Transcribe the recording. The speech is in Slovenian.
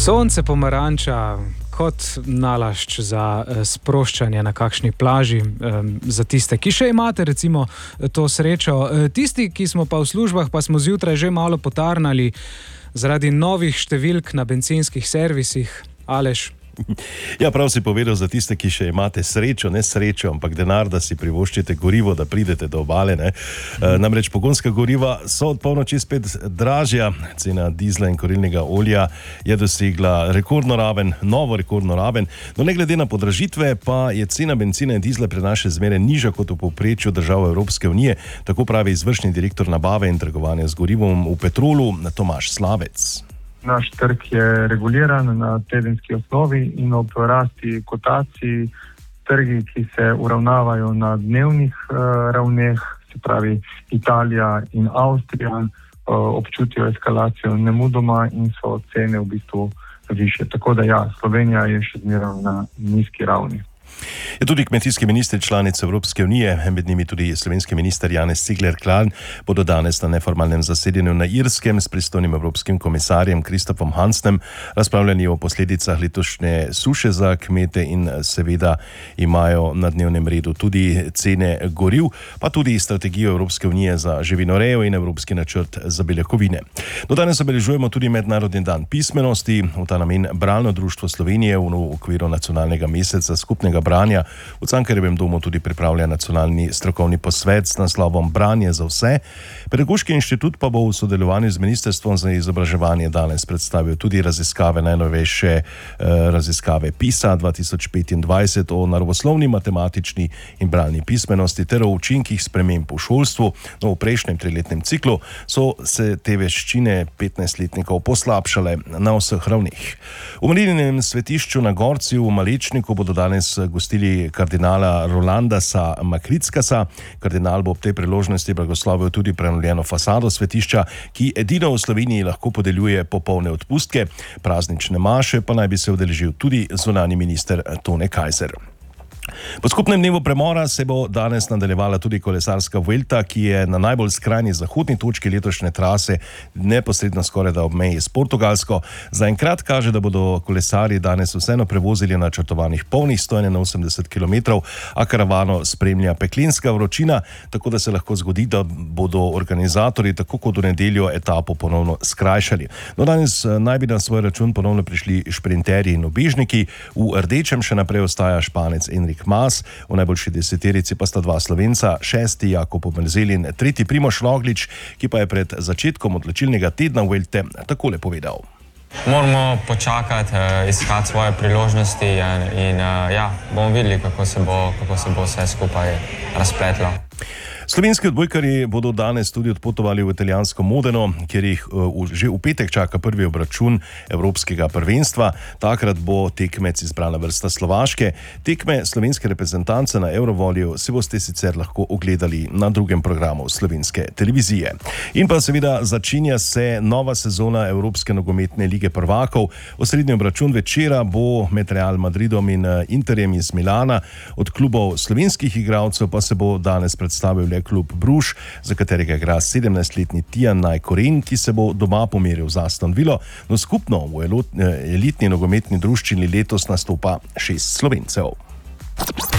Sonce pomaranča kot nalašč za sproščanje na kakšni plaži, za tiste, ki še imate recimo to srečo. Tisti, ki smo pa v službah, pa smo zjutraj že malo potarnali zaradi novih številk na bencinskih servisih. Aleš? Ja, prav si povedal, za tiste, ki še imate srečo, ne srečo, ampak denar, da si privoščite gorivo, da pridete do obale, ne. Namreč pogonska goriva so od polnoči spet dražja. Cena dizla in kurilnega olja je dosegla novo rekordno raven. No, ne glede na podražitve, pa je cena bencina in dizla pri nas še zmeraj nižja kot v povprečju držav Evropske unije. Tako pravi izvršni direktor nabave in trgovanja z gorivom v Petrolu, Tomaž Slavec. Naš trg je reguliran na tedenski osnovi in ob rasti kotacij trgi, ki se uravnavajo na dnevnih ravneh, se pravi Italija in Avstrija, občutijo eskalacijo nemudoma in so cene v bistvu više. Tako da ja, Slovenija je še zmeraj na nizki ravni. Je tudi kmetijski ministri članic Evropske unije, med njimi tudi slovenski minister Janez Cigler-Kralj, bodo danes na neformalnem zasedanju na Irskem s pristojnim evropskim komisarjem Kristofom Hansnem razpravljali o posledicah letošnje suše za kmete in seveda imajo na dnevnem redu tudi cene goriv, pa tudi strategijo Evropske unije za živinorejo in evropski načrt za beljakovine. Do danes obeležujemo tudi Mednarodni dan pismenosti. V ta namen Bralno društvo Slovenije v okviru nacionalnega meseca skupnega branja v Cankarjevem domu tudi pripravlja nacionalni strokovni posvet s naslovom Branje za vse. Pedagoški inštitut pa bo v sodelovanju z Ministrstvom za izobraževanje danes predstavil tudi raziskave, najnovejše raziskave PISA 2025 o naravoslovni, matematični in bralni pismenosti ter o učinkih sprememb v šolstvu. No, v prejšnjem 3-letnem ciklu so se te veščine 15-letnikov poslabšale na vseh ravneh. V Marijinem svetišču na Gorci v Malečniku bodo danes gostili kardinala Rolandasa Makrickasa. Kardinal bo ob tej priložnosti blagoslovil tudi prenovljeno fasado svetišča, ki edino v Sloveniji lahko podeljuje popolne odpustke. Praznične maše pa naj bi se udeležil tudi zunanji minister Tone Kajzer. Po skupnem dnevu premora se bo danes nadaljevala tudi kolesarska Vuelta, ki je na najbolj skrajni zahodni točki letošnje trase, neposredno skorajda ob meji s Portugalsko. Zaenkrat kaže, da bodo kolesarji danes vseeno prevozili načrtovanih polnih 181 km, a karavano spremlja peklenska vročina, tako da se lahko zgodi, da bodo organizatorji tako kot v nedeljo etapo ponovno skrajšali. No, danes naj bi na svoj račun ponovno prišli šprinterji in ubežniki. V rdečem še naprej ostaja Španec Enric Mas, v najboljši deseterici pa sta dva Slovenca, 6. Jakob Omerzel in 3. Primož Roglič, ki pa je pred začetkom odločilnega tedna Vuelte takole povedal. Moramo počakati, iskati svoje priložnosti in bomo videli, kako se bo vse skupaj razpletlo. Slovenski odbojkarji bodo danes tudi odpotovali v italijansko Modeno, kjer jih že v petek čaka prvi obračun evropskega prvenstva. Takrat bo tekmec izbrana vrsta Slovaške. Tekme slovenske reprezentance na Eurovoliju se boste sicer lahko ogledali na drugem programu slovenske televizije. In pa seveda začenja se nova sezona Evropske nogometne lige prvakov. Osrednji obračun večera bo med Real Madridom in Interjem iz Milana. Od klubov slovenskih igralcev pa se bo danes predstavil klub Bruž, za katerega igra 17-letni Tijan Najkoren, ki se bo doma pomeril z Aston Villo. No, skupno v elitni nogometni druščini letos nastopa 6 Slovencev.